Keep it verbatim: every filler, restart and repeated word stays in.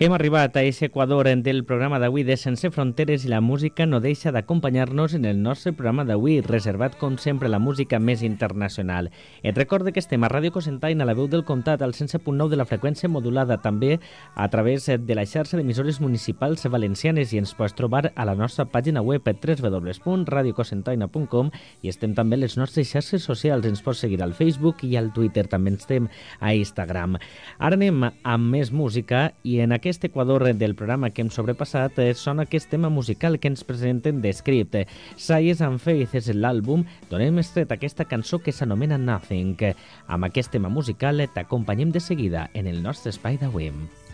Que hem arribat a aquest Equador del programa d'avui de Sense Fronteres i la música no deixa d'acompanyar-nos en el nostre programa d'avui, reservat com sempre la música més internacional. Et recorde que estem a Ràdio Cocentaina, a la veu del comtat, al cent set punt nou de la freqüència modulada, també a través de la xarxa d'emissores municipals valencianes, i ens pots trobar a la nostra pàgina web w w w punt radio cocentaina punt com, i estem també a les nostres xarxes socials. Ens pots seguir al Facebook i al Twitter, també estem a Instagram. Ara anem amb més música, i en aquest Equador del programa que hem sobrepassat eh, sona aquest tema musical que ens presenten The Script. Science and Faith és l'àlbum d'on hem estret aquesta cançó que s'anomena Nothing. Amb aquest tema musical t'acompanyem de seguida en el nostre espai d'avui.